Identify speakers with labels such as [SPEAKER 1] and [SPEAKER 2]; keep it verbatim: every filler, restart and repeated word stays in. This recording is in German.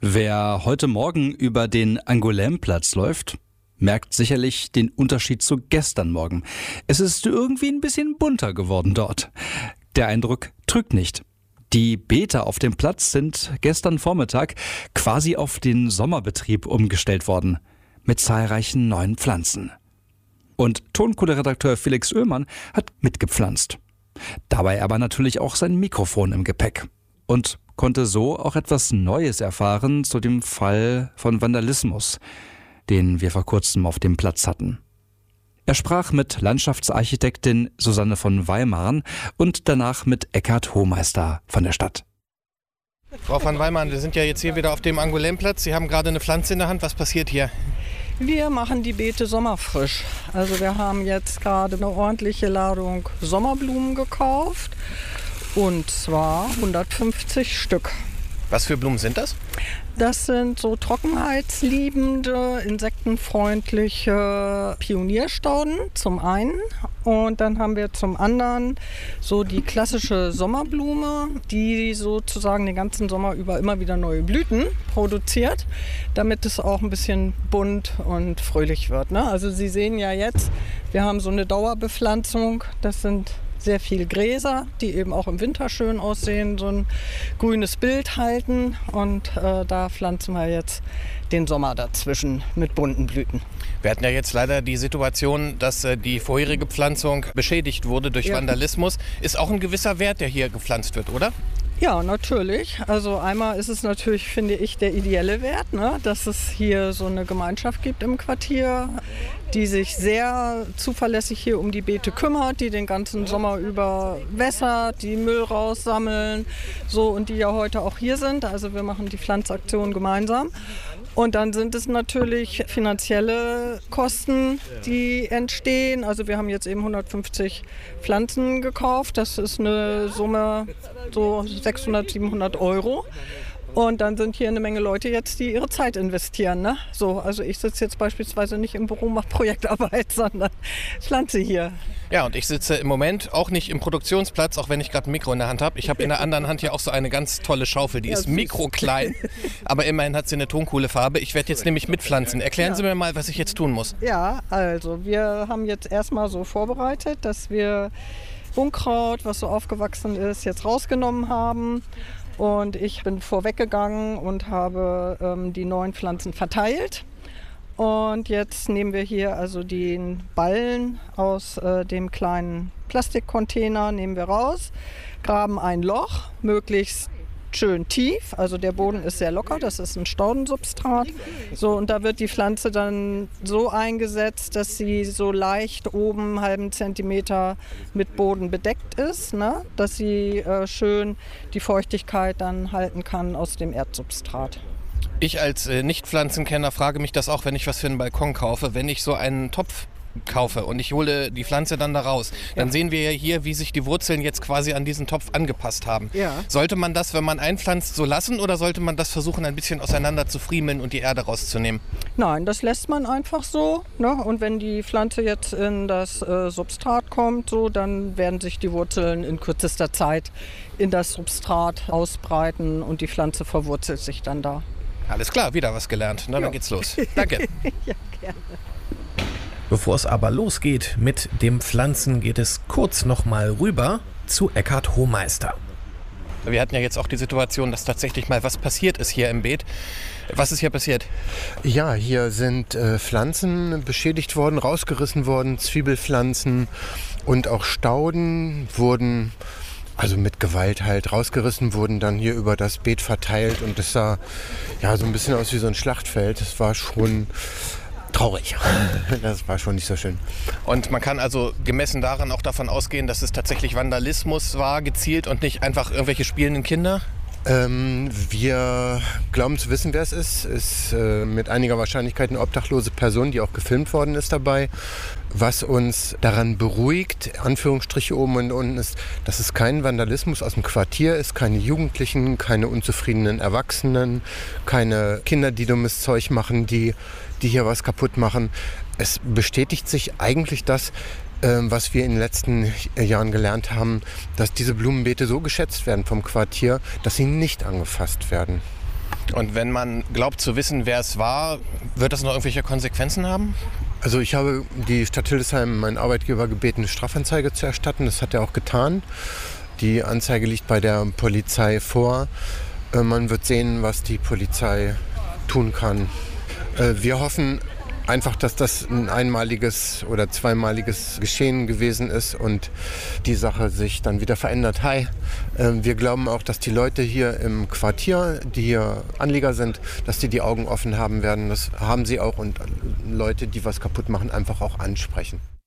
[SPEAKER 1] Wer heute Morgen über den Angoulême-Platz läuft, merkt sicherlich den Unterschied zu gestern Morgen. Es ist irgendwie ein bisschen bunter geworden dort. Der Eindruck trügt nicht. Die Beete auf dem Platz sind gestern Vormittag quasi auf den Sommerbetrieb umgestellt worden. Mit zahlreichen neuen Pflanzen. Und Tonkunderedakteur Felix Oehlmann hat mitgepflanzt. Dabei aber natürlich auch sein Mikrofon im Gepäck. Und konnte so auch etwas Neues erfahren zu dem Fall von Vandalismus, den wir vor kurzem auf dem Platz hatten. Er sprach mit Landschaftsarchitektin Susanne von Weimaren und danach mit Eckhard Hohmeister von der Stadt.
[SPEAKER 2] Frau von Weimaren, wir sind ja jetzt hier wieder auf dem Angoulême-Platz. Sie haben gerade eine Pflanze in der Hand. Was passiert hier?
[SPEAKER 3] Wir machen die Beete sommerfrisch. Also wir haben jetzt gerade eine ordentliche Ladung Sommerblumen gekauft. Und zwar hundertfünfzig Stück.
[SPEAKER 2] Was für Blumen sind das?
[SPEAKER 3] Das sind so trockenheitsliebende, insektenfreundliche Pionierstauden zum einen. Und dann haben wir zum anderen so die klassische Sommerblume, die sozusagen den ganzen Sommer über immer wieder neue Blüten produziert, damit es auch ein bisschen bunt und fröhlich wird, ne? Also Sie sehen ja jetzt, wir haben so eine Dauerbepflanzung, das sind sehr viel Gräser, die eben auch im Winter schön aussehen, so ein grünes Bild halten. Und äh, da pflanzen wir jetzt den Sommer dazwischen mit bunten Blüten.
[SPEAKER 2] Wir hatten ja jetzt leider die Situation, dass äh, die vorherige Pflanzung beschädigt wurde durch ja. Vandalismus. Ist auch ein gewisser Wert, der hier gepflanzt wird, oder?
[SPEAKER 3] Ja, natürlich. Also einmal ist es natürlich, finde ich, der ideelle Wert, ne? Dass es hier so eine Gemeinschaft gibt im Quartier, die sich sehr zuverlässig hier um die Beete kümmert, die den ganzen Sommer über wässert, die Müll raussammeln, so, und die ja heute auch hier sind. Also wir machen die Pflanzaktion gemeinsam. Und dann sind es natürlich finanzielle Kosten, die entstehen. Also wir haben jetzt eben hundertfünfzig Pflanzen gekauft. Das ist eine Summe so sechshundert, siebenhundert Euro. Und dann sind hier eine Menge Leute jetzt, die ihre Zeit investieren, ne? So, also ich sitze jetzt beispielsweise nicht im Büro, mache Projektarbeit, sondern pflanze hier.
[SPEAKER 2] Ja, und ich sitze im Moment auch nicht im Produktionsplatz, auch wenn ich gerade ein Mikro in der Hand habe. Ich habe in der anderen Hand ja auch so eine ganz tolle Schaufel, die ja, ist mikroklein, aber immerhin hat sie eine toncoole Farbe. Ich werde jetzt nämlich mitpflanzen. Erklären ja. Sie mir mal, was ich jetzt tun muss.
[SPEAKER 3] Ja, also wir haben jetzt erstmal so vorbereitet, dass wir Unkraut, was so aufgewachsen ist, jetzt rausgenommen haben. Und ich bin vorweggegangen und habe ähm, die neuen Pflanzen verteilt. Und jetzt nehmen wir hier also den Ballen aus äh, dem kleinen Plastikcontainer, nehmen wir raus, graben ein Loch, möglichst schön tief, also der Boden ist sehr locker, das ist ein Staudensubstrat. So, und da wird die Pflanze dann so eingesetzt, dass sie so leicht oben einen halben Zentimeter mit Boden bedeckt ist, ne? Dass sie äh, schön die Feuchtigkeit dann halten kann aus dem Erdsubstrat.
[SPEAKER 2] Ich als äh, Nicht-Pflanzenkenner frage mich das auch, wenn ich was für einen Balkon kaufe, wenn ich so einen Topf kaufe und ich hole die Pflanze dann da raus, dann ja. sehen wir ja hier, wie sich die Wurzeln jetzt quasi an diesen Topf angepasst haben. Ja. Sollte man das, wenn man einpflanzt, so lassen oder sollte man das versuchen, ein bisschen auseinander zu friemeln und die Erde rauszunehmen?
[SPEAKER 3] Nein, das lässt man einfach so, ne? Und wenn die Pflanze jetzt in das äh, Substrat kommt, so, dann werden sich die Wurzeln in kürzester Zeit in das Substrat ausbreiten und die Pflanze verwurzelt sich dann da.
[SPEAKER 2] Alles klar, wieder was gelernt. Na, dann geht's los. Danke.
[SPEAKER 3] Ja, gerne.
[SPEAKER 4] Bevor es aber losgeht mit dem Pflanzen, geht es kurz nochmal rüber zu Eckhard Hohmeister.
[SPEAKER 2] Wir hatten ja jetzt auch die Situation, dass tatsächlich mal was passiert ist hier im Beet. Was ist hier passiert?
[SPEAKER 5] Ja, hier sind äh, Pflanzen beschädigt worden, rausgerissen worden, Zwiebelpflanzen und auch Stauden wurden also mit Gewalt halt rausgerissen, wurden dann hier über das Beet verteilt und das sah ja so ein bisschen aus wie so ein Schlachtfeld. Das war schon traurig. Das war schon nicht so schön.
[SPEAKER 2] Und man kann also gemessen daran auch davon ausgehen, dass es tatsächlich Vandalismus war, gezielt und nicht einfach irgendwelche spielenden Kinder?
[SPEAKER 5] Ähm, wir glauben zu wissen, wer es ist. Es ist äh, mit einiger Wahrscheinlichkeit eine obdachlose Person, die auch gefilmt worden ist dabei. Was uns daran beruhigt, Anführungsstriche oben und unten, ist, dass es kein Vandalismus aus dem Quartier ist, keine Jugendlichen, keine unzufriedenen Erwachsenen, keine Kinder, die dummes Zeug machen, die, die hier was kaputt machen. Es bestätigt sich eigentlich das, was wir in den letzten Jahren gelernt haben, dass diese Blumenbeete so geschätzt werden vom Quartier, dass sie nicht angefasst werden.
[SPEAKER 2] Und wenn man glaubt zu wissen, wer es war, wird das noch irgendwelche Konsequenzen haben?
[SPEAKER 5] Also ich habe die Stadt Hildesheim, meinen Arbeitgeber, gebeten, eine Strafanzeige zu erstatten. Das hat er auch getan. Die Anzeige liegt bei der Polizei vor. Äh, man wird sehen, was die Polizei tun kann. Äh, wir hoffen einfach, dass das ein einmaliges oder zweimaliges Geschehen gewesen ist und die Sache sich dann wieder verändert. Hi, äh, wir glauben auch, dass die Leute hier im Quartier, die hier Anlieger sind, dass die die Augen offen haben werden. Das haben sie auch und Leute, die was kaputt machen, einfach auch ansprechen.